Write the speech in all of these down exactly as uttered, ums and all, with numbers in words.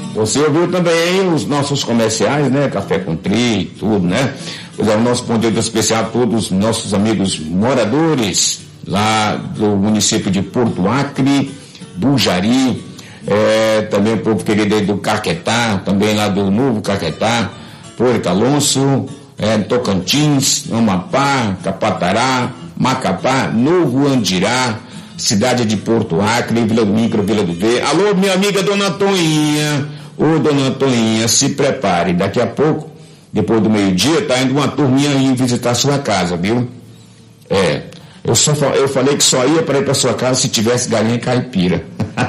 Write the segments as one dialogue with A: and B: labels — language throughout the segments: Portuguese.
A: Você ouviu também os nossos comerciais, né? Café com Tri, tudo, né? Pois é, o nosso bom dia especial a todos os nossos amigos moradores lá do município de Porto Acre, Bujari, é, também o povo querido aí do Caquetá, também lá do Novo Caquetá, Porto Alonso, é, Tocantins, Amapá, Capatará, Macapá, Novo Andirá, cidade de Porto Acre, Vila do Incra, Vila do V. Alô, minha amiga Dona Toninha. Ô, Dona Toninha, se prepare. Daqui a pouco, depois do meio-dia, tá indo uma turminha aí visitar a sua casa, viu? É. Eu, só, eu falei que só ia para ir para sua casa se tivesse galinha caipira.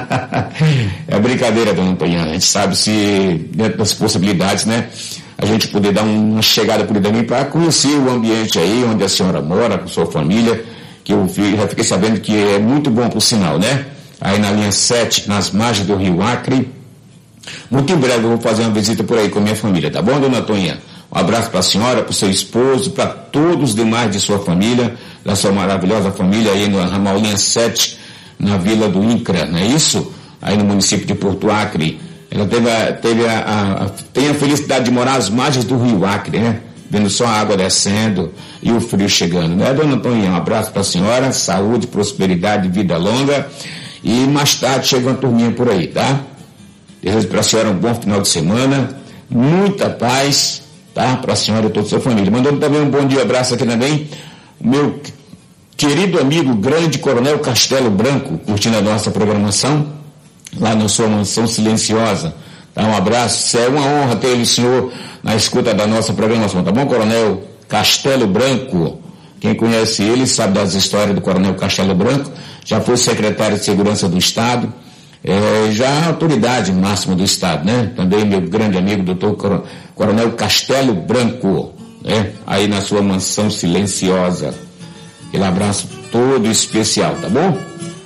A: É brincadeira, Dona Toninha. A gente sabe se, dentro das possibilidades, né? A gente poder dar uma chegada por aí para conhecer o ambiente aí, onde a senhora mora, com sua família, que eu vi, já fiquei sabendo que é muito bom por sinal, né? Aí na linha sete, nas margens do Rio Acre. Muito em breve eu vou fazer uma visita por aí com a minha família, tá bom, Dona Toninha? Um abraço para a senhora, para o seu esposo, para todos os demais de sua família, da sua maravilhosa família aí no ramal linha sete, na Vila do Incra, não é isso? Aí no município de Porto Acre. Ela teve a, teve a, a, a, tem a felicidade de morar às margens do Rio Acre, né? Vendo só a água descendo e o frio chegando, né, Dona Toninha? Um abraço para a senhora, saúde, prosperidade, vida longa, e mais tarde chega uma turminha por aí, tá? Desejo para a senhora um bom final de semana, muita paz, tá? Para a senhora e toda a sua família. Mandando também um bom dia, abraço aqui também, meu querido amigo grande Coronel Castelo Branco, curtindo a nossa programação, lá na sua mansão silenciosa. Tá? Um abraço, é uma honra ter ele, senhor, na escuta da nossa programação, tá bom, Coronel Castelo Branco? Quem conhece ele sabe das histórias do Coronel Castelo Branco, já foi secretário de Segurança do Estado, é, já é a autoridade máxima do Estado, né? Também meu grande amigo, doutor Coronel Castelo Branco, né? Aí na sua mansão silenciosa. Aquele abraço todo especial, tá bom?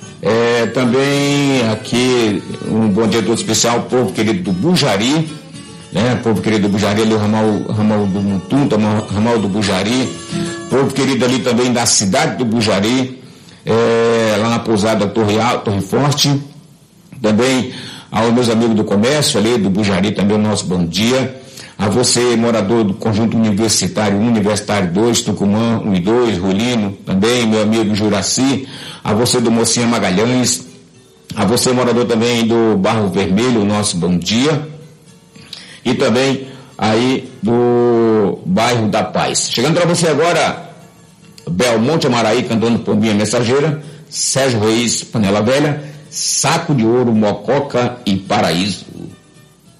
A: É, também aqui um bom dia todo especial ao povo querido do Bujari, né? Povo querido do Bujari, ali o ramal, ramal do Mutum, ramal do Bujari, povo querido ali também da cidade do Bujari, é, lá na pousada Torre Alto, Torre Forte, também aos meus amigos do comércio ali do Bujari, também o nosso bom dia. A você, morador do Conjunto Universitário um, Universitário dois, Tucumã um e dois, Rolino, também, meu amigo Juraci, a você do Mocinha Magalhães, a você, morador também do Barro Vermelho, o nosso bom dia, e também aí do bairro da Paz. Chegando para você agora, Belmonte Amaraí, cantando Pombinha Mensageira, Sérgio Reis, Panela Velha, Saco de Ouro, Mococa e Paraíso.